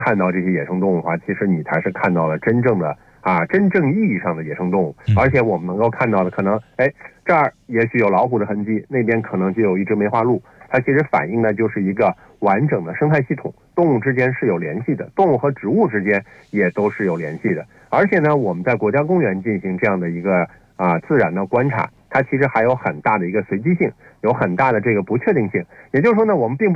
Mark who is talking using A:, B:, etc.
A: 看到这些野生动物的话，其实你才是看到了真正意义上的野生动物。而且我们能够看到的，可能这儿也许有老虎的痕迹，那边可能就有一只梅花鹿，它其实反映的就是一个完整的生态系统，动物之间是有联系的，动物和植物之间也都是有联系的。而且呢，我们在国家公园进行这样的一个自然的观察，它其实还有很大的一个随机性，有很大的这个不确定性。也就是说呢，我们并不